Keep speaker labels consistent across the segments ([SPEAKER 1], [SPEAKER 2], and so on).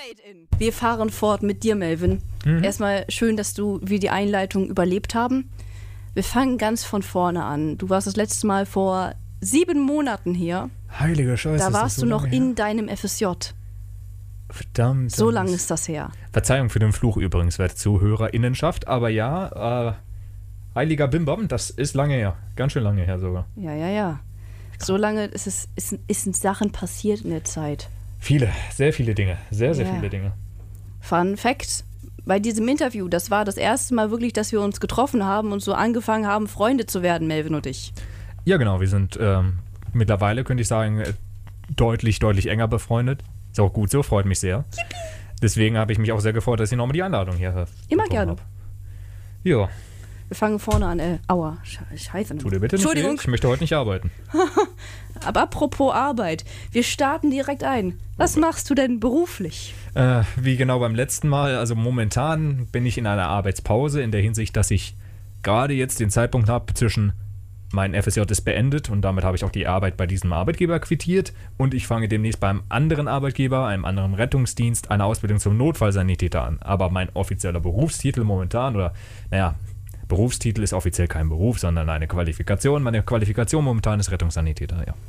[SPEAKER 1] Wir fahren fort mit dir, Melvin. Erstmal schön, dass wir die Einleitung überlebt haben. Wir fangen ganz von vorne an. Du warst das letzte Mal vor 7 Monaten hier.
[SPEAKER 2] Heilige Scheiße.
[SPEAKER 1] Da warst du noch in deinem FSJ.
[SPEAKER 2] Verdammt.
[SPEAKER 1] So lange ist das her.
[SPEAKER 2] Verzeihung für den Fluch übrigens, werte Zuhörerinnenschaft. Aber ja, heiliger Bimbam, das ist lange her. Ganz schön lange her sogar.
[SPEAKER 1] Ja. So lange ist Sachen passiert in der Zeit.
[SPEAKER 2] Viele, sehr viele Dinge. Sehr viele Dinge.
[SPEAKER 1] Fun Fact: Bei diesem Interview, das war das erste Mal wirklich, dass wir uns getroffen haben und so angefangen haben, Freunde zu werden, Melvin und ich.
[SPEAKER 2] Ja, genau. Wir sind mittlerweile, könnte ich sagen, deutlich enger befreundet. Ist auch gut so, freut mich sehr. Yippie. Deswegen habe ich mich auch sehr gefreut, dass ich nochmal die Einladung hier
[SPEAKER 1] immer gerne.
[SPEAKER 2] Ja.
[SPEAKER 1] Wir fangen vorne an. Aua, scheiße.
[SPEAKER 2] Tu dir bitte nicht weh, ich möchte heute nicht arbeiten.
[SPEAKER 1] Aber apropos Arbeit, wir starten direkt ein. Was machst du denn beruflich?
[SPEAKER 2] Wie genau beim letzten Mal, also momentan bin ich in einer Arbeitspause in der Hinsicht, dass ich gerade jetzt den Zeitpunkt habe zwischen mein FSJ ist beendet und damit habe ich auch die Arbeit bei diesem Arbeitgeber quittiert und ich fange demnächst beim anderen Arbeitgeber, einem anderen Rettungsdienst, eine Ausbildung zum Notfallsanitäter an. Aber mein offizieller Berufstitel momentan, Berufstitel ist offiziell kein Beruf, sondern eine Qualifikation. Meine Qualifikation momentan ist Rettungssanitäter, ja.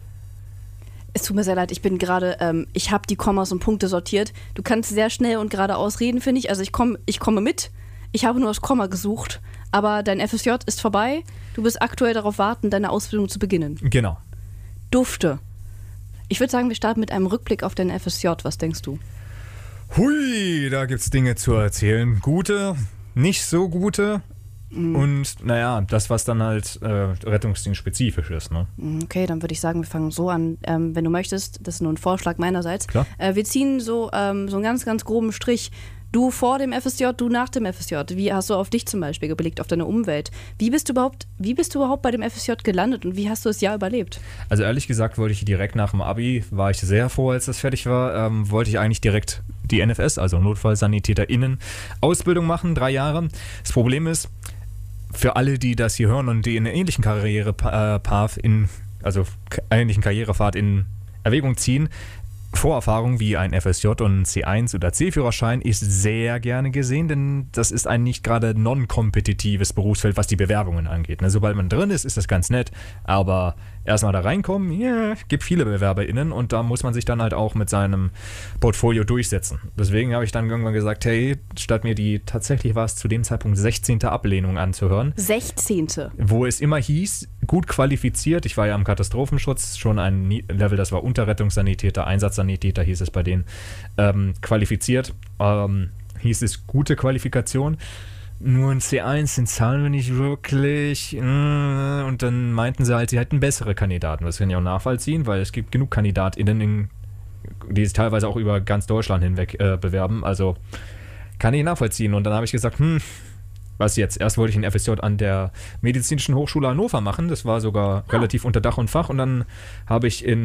[SPEAKER 1] Es tut mir sehr leid, ich habe die Kommas und Punkte sortiert. Du kannst sehr schnell und geradeaus reden, finde ich. Also ich komme mit. Ich habe nur das Komma gesucht. Aber dein FSJ ist vorbei. Du bist aktuell darauf warten, deine Ausbildung zu beginnen.
[SPEAKER 2] Genau.
[SPEAKER 1] Dufte. Ich würde sagen, wir starten mit einem Rückblick auf dein FSJ. Was denkst du?
[SPEAKER 2] Hui, da gibt's Dinge zu erzählen. Gute, nicht so gute. Und das, was dann halt rettungsdienstspezifisch ist. Ne?
[SPEAKER 1] Okay, dann würde ich sagen, wir fangen so an. Wenn du möchtest, das ist nur ein Vorschlag meinerseits.
[SPEAKER 2] Klar.
[SPEAKER 1] Wir ziehen so einen ganz, ganz groben Strich. Du vor dem FSJ, du nach dem FSJ. Wie hast du auf dich zum Beispiel geblickt, auf deine Umwelt? Wie bist du überhaupt bei dem FSJ gelandet und wie hast du das Jahr überlebt?
[SPEAKER 2] Also ehrlich gesagt wollte ich direkt nach dem Abi, war ich sehr froh, als das fertig war, wollte ich eigentlich direkt die NFS, also NotfallsanitäterInnen, Ausbildung machen, 3 Jahre. Das Problem ist, für alle, die das hier hören und die in einen ähnlichen Karrierepfad in Erwägung ziehen, Vorerfahrung wie ein FSJ und ein C1 oder C-Führerschein ist sehr gerne gesehen, denn das ist ein nicht gerade non-kompetitives Berufsfeld, was die Bewerbungen angeht. Sobald man drin ist, ist das ganz nett, aber erstmal da reinkommen, gibt viele BewerberInnen und da muss man sich dann halt auch mit seinem Portfolio durchsetzen. Deswegen habe ich dann irgendwann gesagt, hey, statt mir die, tatsächlich war es zu dem Zeitpunkt 16. Ablehnung anzuhören.
[SPEAKER 1] 16.
[SPEAKER 2] Wo es immer hieß, gut qualifiziert, ich war ja am Katastrophenschutz, schon ein Level, das war Unterrettungssanitäter, Einsatzsanitäter hieß es bei denen, qualifiziert, hieß es gute Qualifikation. Nur ein C1, den zahlen wir nicht wirklich. Und dann meinten sie halt, sie hätten bessere Kandidaten. Das kann ich auch nachvollziehen, weil es gibt genug KandidatInnen, die sich teilweise auch über ganz Deutschland hinweg bewerben. Also kann ich nachvollziehen. Und dann habe ich gesagt, was jetzt? Erst wollte ich ein FSJ an der Medizinischen Hochschule Hannover machen. Das war sogar relativ unter Dach und Fach. Und dann habe ich in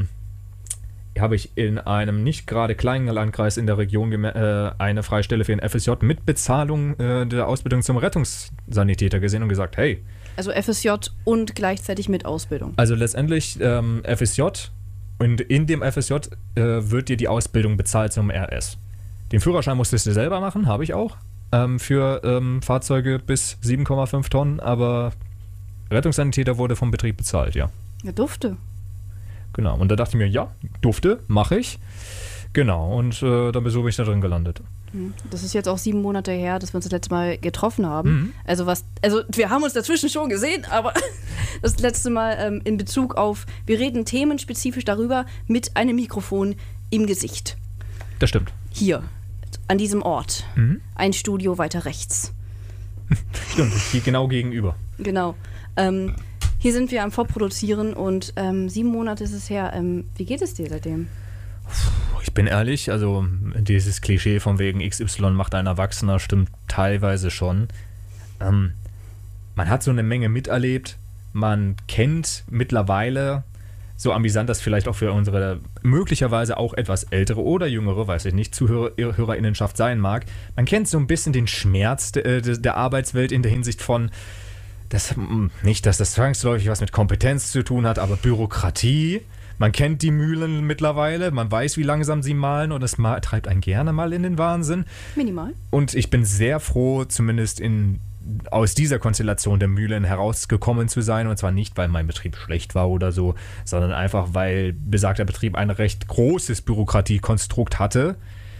[SPEAKER 2] einem nicht gerade kleinen Landkreis in der Region eine Freistelle für ein FSJ mit Bezahlung der Ausbildung zum Rettungssanitäter gesehen und gesagt, hey.
[SPEAKER 1] Also FSJ und gleichzeitig mit Ausbildung.
[SPEAKER 2] Also letztendlich FSJ und in dem FSJ wird dir die Ausbildung bezahlt zum RS. Den Führerschein musstest du selber machen, habe ich auch, für Fahrzeuge bis 7,5 Tonnen, aber Rettungssanitäter wurde vom Betrieb bezahlt, ja.
[SPEAKER 1] Ja, durfte.
[SPEAKER 2] Genau, und da dachte ich mir, ja, durfte, mache ich. Genau, und so bin ich da drin gelandet.
[SPEAKER 1] Das ist jetzt auch 7 Monate her, dass wir uns das letzte Mal getroffen haben. Also wir haben uns dazwischen schon gesehen, aber das letzte Mal in Bezug auf, wir reden themenspezifisch darüber mit einem Mikrofon im Gesicht.
[SPEAKER 2] Das stimmt.
[SPEAKER 1] Hier, an diesem Ort. Ein Studio weiter rechts.
[SPEAKER 2] Stimmt, hier genau gegenüber.
[SPEAKER 1] Genau. Hier sind wir am Vorproduzieren und 7 Monate ist es her. Wie geht es dir seitdem?
[SPEAKER 2] Ich bin ehrlich, also dieses Klischee von wegen XY macht ein Erwachsener stimmt teilweise schon. Man hat so eine Menge miterlebt. Man kennt mittlerweile, so amüsant das vielleicht auch für unsere möglicherweise auch etwas ältere oder jüngere, weiß ich nicht, ZuhörerInnenschaft sein mag, kennt so ein bisschen den Schmerz der Arbeitswelt in der Hinsicht von nicht, dass das zwangsläufig was mit Kompetenz zu tun hat, aber Bürokratie. Man kennt die Mühlen mittlerweile, man weiß, wie langsam sie mahlen und es treibt einen gerne mal in den Wahnsinn.
[SPEAKER 1] Minimal.
[SPEAKER 2] Und ich bin sehr froh, zumindest aus dieser Konstellation der Mühlen herausgekommen zu sein. Und zwar nicht, weil mein Betrieb schlecht war oder so, sondern einfach, weil besagter Betrieb ein recht großes Bürokratiekonstrukt hatte.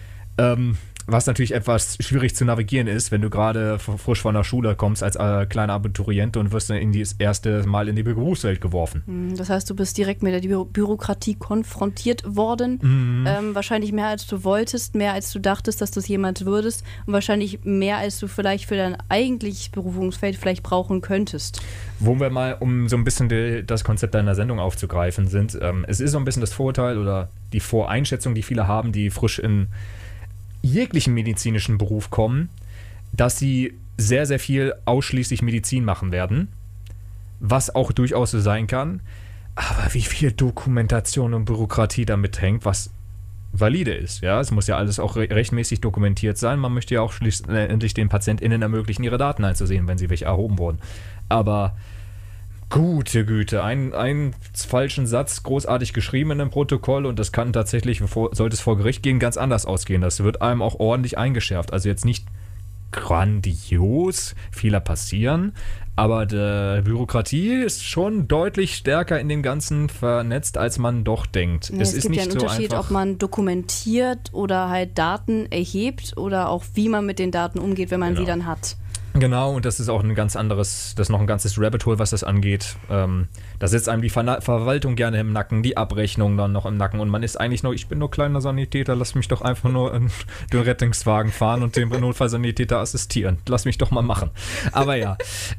[SPEAKER 2] Was natürlich etwas schwierig zu navigieren ist, wenn du gerade frisch von der Schule kommst als kleiner Abiturient und wirst dann das erste Mal in die Berufswelt geworfen.
[SPEAKER 1] Das heißt, du bist direkt mit der Bürokratie konfrontiert worden. Wahrscheinlich mehr als du wolltest, mehr als du dachtest, dass du es jemals würdest und wahrscheinlich mehr als du vielleicht für dein eigentliches Berufungsfeld vielleicht brauchen könntest.
[SPEAKER 2] Wo wir mal, um so ein bisschen das Konzept deiner Sendung aufzugreifen sind, es ist so ein bisschen das Vorurteil oder die Voreinschätzung, die viele haben, die frisch in jeglichen medizinischen Beruf kommen, dass sie sehr, sehr viel ausschließlich Medizin machen werden, was auch durchaus so sein kann, aber wie viel Dokumentation und Bürokratie damit hängt, was valide ist. Ja, es muss ja alles auch rechtmäßig dokumentiert sein. Man möchte ja auch schließlich den PatientInnen ermöglichen, ihre Daten einzusehen, wenn sie welche erhoben wurden. Aber gute Güte, einen falschen Satz großartig geschrieben in einem Protokoll und das kann tatsächlich, sollte es vor Gericht gehen, ganz anders ausgehen. Das wird einem auch ordentlich eingeschärft. Also jetzt nicht grandios, Fehler passieren, aber die Bürokratie ist schon deutlich stärker in dem Ganzen vernetzt, als man doch denkt.
[SPEAKER 1] Ja, es gibt nicht ja einen Unterschied, ob man dokumentiert oder halt Daten erhebt oder auch wie man mit den Daten umgeht, wenn man sie dann hat.
[SPEAKER 2] Genau, und das ist auch das ist noch ein ganzes Rabbit Hole, was das angeht. Da sitzt einem die Verwaltung gerne im Nacken, die Abrechnung dann noch im Nacken und man ist eigentlich nur, ich bin nur kleiner Sanitäter, lass mich doch einfach nur in den Rettungswagen fahren und dem Notfallsanitäter assistieren. Lass mich doch mal machen. Aber ja,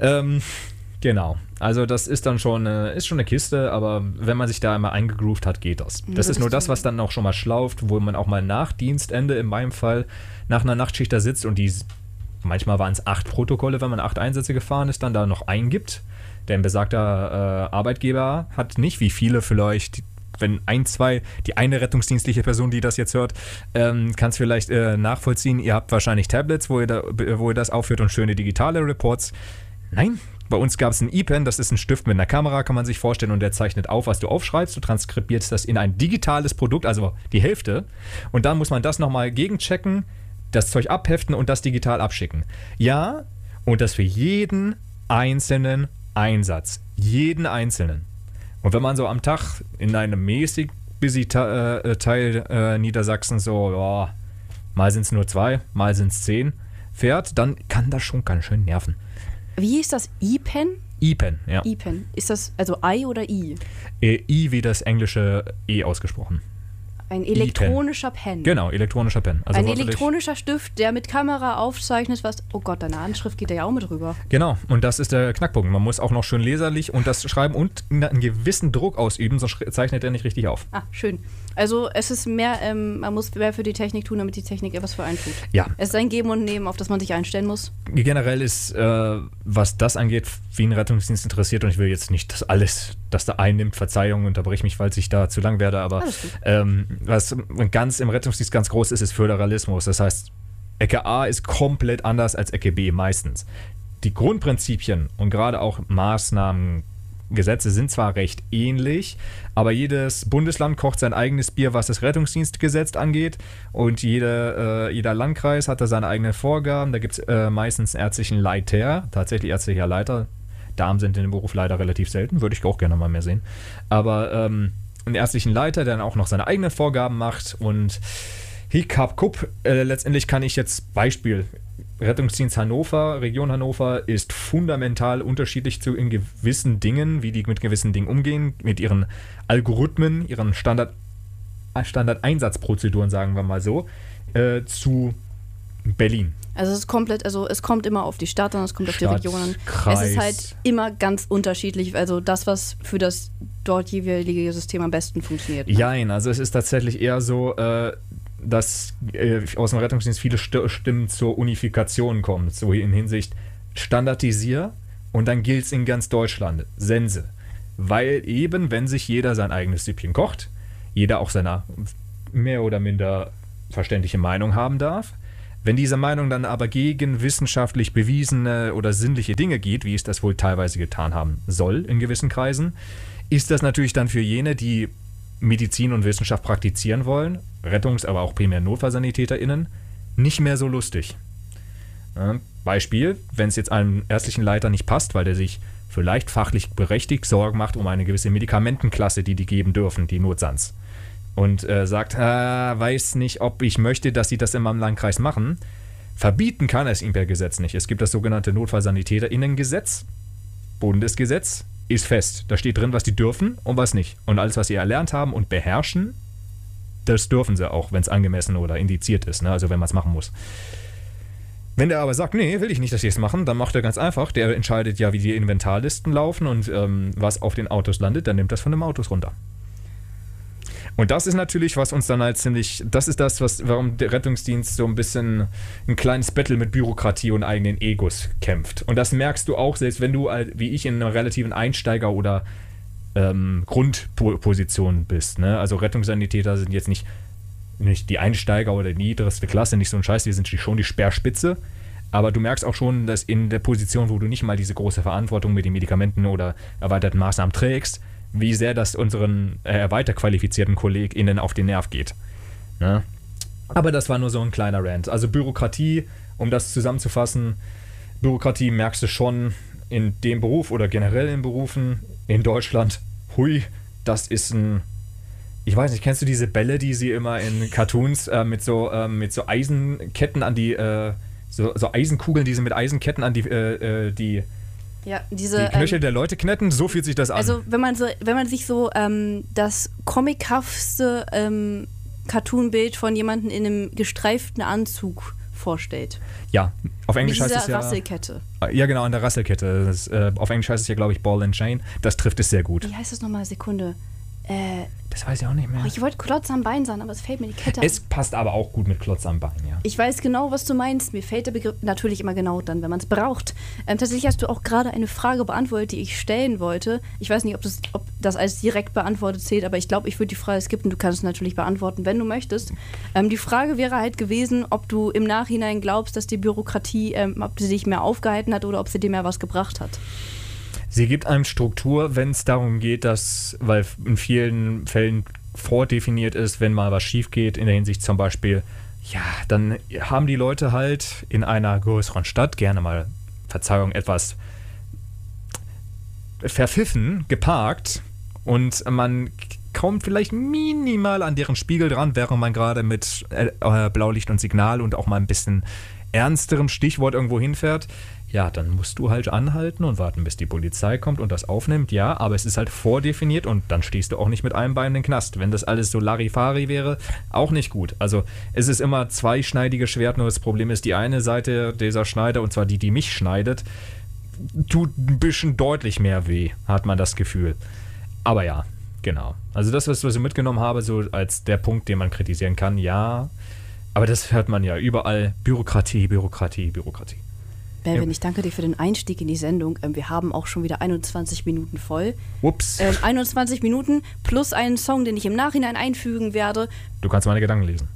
[SPEAKER 2] genau. Also das ist dann schon eine Kiste, aber wenn man sich da einmal eingegroovt hat, geht das. Das ist nur das, was dann auch schon mal schlauft, wo man auch mal nach Dienstende, in meinem Fall, nach einer Nachtschicht da sitzt und manchmal waren es 8 Protokolle, wenn man 8 Einsätze gefahren ist, dann da noch eingibt. Denn besagter Arbeitgeber hat nicht, wie viele vielleicht, wenn 1, 2, die eine rettungsdienstliche Person, die das jetzt hört, kann es vielleicht nachvollziehen. Ihr habt wahrscheinlich Tablets, wo ihr das aufführt und schöne digitale Reports. Nein, bei uns gab es einen E-Pen, das ist ein Stift mit einer Kamera, kann man sich vorstellen, und der zeichnet auf, was du aufschreibst. Du transkribierst das in ein digitales Produkt, also die Hälfte. Und dann muss man das nochmal gegenchecken, das Zeug abheften und das digital abschicken. Ja, und das für jeden einzelnen Einsatz. Jeden einzelnen. Und wenn man so am Tag in einem mäßig busy Teil Niedersachsen so, ja, mal sind es nur 2, mal sind es 10, fährt, dann kann das schon ganz schön nerven.
[SPEAKER 1] Wie ist das? E-Pen?
[SPEAKER 2] E-Pen, ja.
[SPEAKER 1] E-Pen. Ist das also I oder I?
[SPEAKER 2] I wie das englische E ausgesprochen.
[SPEAKER 1] Ein elektronischer Pen.
[SPEAKER 2] Genau, elektronischer Pen. Also
[SPEAKER 1] ein elektronischer Stift, der mit Kamera aufzeichnet, was... Oh Gott, deine Handschrift geht da ja auch mit rüber.
[SPEAKER 2] Genau, und das ist der Knackpunkt. Man muss auch noch schön leserlich und das schreiben und einen gewissen Druck ausüben, sonst zeichnet er nicht richtig auf.
[SPEAKER 1] Ah, schön. Also es ist mehr, man muss mehr für die Technik tun, damit die Technik etwas für einen tut.
[SPEAKER 2] Ja.
[SPEAKER 1] Es ist ein Geben und Nehmen, auf das man sich einstellen muss.
[SPEAKER 2] Generell ist, was das angeht, wie ein Rettungsdienst interessiert, und ich will jetzt nicht das da einnimmt, Verzeihung, unterbrich mich, falls ich da zu lang werde, aber was ganz im Rettungsdienst ganz groß ist Föderalismus. Das heißt, Ecke A ist komplett anders als Ecke B meistens. Die Grundprinzipien und gerade auch Maßnahmen, Gesetze sind zwar recht ähnlich, aber jedes Bundesland kocht sein eigenes Bier, was das Rettungsdienstgesetz angeht, und jeder Landkreis hat da seine eigenen Vorgaben. Da gibt es meistens ärztlichen Leiter, tatsächlich ärztlicher Leiter. Damen sind in dem Beruf leider relativ selten, würde ich auch gerne mal mehr sehen. Aber einen ärztlichen Leiter, der dann auch noch seine eigenen Vorgaben macht und Hickhack-Kupp. Letztendlich kann ich jetzt Beispiel Rettungsdienst Hannover, Region Hannover ist fundamental unterschiedlich in gewissen Dingen, wie die mit gewissen Dingen umgehen, mit ihren Algorithmen, ihren Standardeinsatzprozeduren, sagen wir mal so, zu Berlin.
[SPEAKER 1] Also es kommt immer auf die Stadt an, es kommt auf die Region an.
[SPEAKER 2] Kreis.
[SPEAKER 1] Es ist halt immer ganz unterschiedlich, also das, was für das dort jeweilige System am besten funktioniert.
[SPEAKER 2] Jein, also es ist tatsächlich eher so, dass aus dem Rettungsdienst viele Stimmen zur Unifikation kommen, so in Hinsicht standardisier und dann gilt es in ganz Deutschland. Sense. Weil eben, wenn sich jeder sein eigenes Süppchen kocht, jeder auch seine mehr oder minder verständliche Meinung haben darf. Wenn diese Meinung dann aber gegen wissenschaftlich bewiesene oder sinnliche Dinge geht, wie es das wohl teilweise getan haben soll in gewissen Kreisen, ist das natürlich dann für jene, die Medizin und Wissenschaft praktizieren wollen, aber auch primär NotfallsanitäterInnen, nicht mehr so lustig. Ja, Beispiel, wenn es jetzt einem ärztlichen Leiter nicht passt, weil der sich vielleicht fachlich berechtigt Sorgen macht um eine gewisse Medikamentenklasse, die geben dürfen, die Notsans. Und sagt, weiß nicht, ob ich möchte, dass sie das in meinem Landkreis machen. Verbieten kann es ihm per Gesetz nicht. Es gibt das sogenannte NotfallsanitäterInnengesetz, Bundesgesetz, ist fest. Da steht drin, was die dürfen und was nicht. Und alles, was sie erlernt haben und beherrschen, das dürfen sie auch, wenn es angemessen oder indiziert ist, ne? Also wenn man es machen muss. Wenn der aber sagt, nee, will ich nicht, dass die es machen, dann macht er ganz einfach. Der entscheidet ja, wie die Inventarlisten laufen und was auf den Autos landet, dann nimmt das von den Autos runter. Und das ist natürlich, was uns dann halt das ist das, warum der Rettungsdienst so ein bisschen ein kleines Battle mit Bürokratie und eigenen Egos kämpft. Und das merkst du auch, selbst wenn du, wie ich, in einer relativen Einsteiger- oder Grundposition bist. Ne? Also Rettungssanitäter sind jetzt nicht die Einsteiger oder die niedrigste Klasse, nicht so ein Scheiß, die sind schon die Speerspitze. Aber du merkst auch schon, dass in der Position, wo du nicht mal diese große Verantwortung mit den Medikamenten oder erweiterten Maßnahmen trägst, wie sehr das unseren weiterqualifizierten KollegInnen auf den Nerv geht. Ne? Aber das war nur so ein kleiner Rant. Also Bürokratie, um das zusammenzufassen, Bürokratie merkst du schon in dem Beruf oder generell in Berufen in Deutschland. Hui, das ist ich weiß nicht, kennst du diese Bälle, die sie immer in Cartoons mit so Eisenketten an die, so Eisenkugeln, die sie mit Eisenketten an die Knöchel der Leute knetten? So fühlt sich das an.
[SPEAKER 1] Also wenn man sich so das comichaftste Cartoonbild von jemandem in einem gestreiften Anzug vorstellt.
[SPEAKER 2] Ja, auf Englisch heißt es ja...
[SPEAKER 1] Rasselkette.
[SPEAKER 2] Ja, genau, an der Rasselkette. Auf Englisch heißt es ja, glaube ich, Ball and Chain. Das trifft es sehr gut.
[SPEAKER 1] Wie heißt das nochmal? Sekunde.
[SPEAKER 2] Das weiß ich auch nicht mehr.
[SPEAKER 1] Ich wollte Klotz am Bein sagen, aber es fällt mir die Kette an.
[SPEAKER 2] Es passt aber auch gut mit Klotz am Bein, ja.
[SPEAKER 1] Ich weiß genau, was du meinst. Mir fällt der Begriff natürlich immer genau dann, wenn man es braucht. Tatsächlich hast du auch gerade eine Frage beantwortet, die ich stellen wollte. Ich weiß nicht, ob das als direkt beantwortet zählt, aber ich glaube, ich würde die Frage skippen. Du kannst es natürlich beantworten, wenn du möchtest. Die Frage wäre halt gewesen, ob du im Nachhinein glaubst, dass die Bürokratie, ob sie dich mehr aufgehalten hat oder ob sie dir mehr was gebracht hat.
[SPEAKER 2] Sie gibt einem Struktur, wenn es darum geht, weil in vielen Fällen vordefiniert ist, wenn mal was schief geht, in der Hinsicht zum Beispiel, ja, dann haben die Leute halt in einer größeren Stadt gerne mal, Verzeihung, etwas verpfiffen, geparkt und man kommt vielleicht minimal an deren Spiegel dran, während man gerade mit Blaulicht und Signal und auch mal ein bisschen ernsterem Stichwort irgendwo hinfährt. Ja, dann musst du halt anhalten und warten, bis die Polizei kommt und das aufnimmt. Ja, aber es ist halt vordefiniert und dann stehst du auch nicht mit einem Bein in den Knast. Wenn das alles so Larifari wäre, auch nicht gut. Also es ist immer zweischneidiges Schwert, nur das Problem ist, die eine Seite dieser Schneider, und zwar die mich schneidet, tut ein bisschen deutlich mehr weh, hat man das Gefühl. Aber ja, genau. Also das, was ich mitgenommen habe, so als der Punkt, den man kritisieren kann, ja. Aber das hört man ja überall. Bürokratie, Bürokratie, Bürokratie.
[SPEAKER 1] Melvin, ich danke dir für den Einstieg in die Sendung. Wir haben auch schon wieder 21 Minuten voll.
[SPEAKER 2] Ups.
[SPEAKER 1] 21 Minuten plus einen Song, den ich im Nachhinein einfügen werde.
[SPEAKER 2] Du kannst meine Gedanken lesen.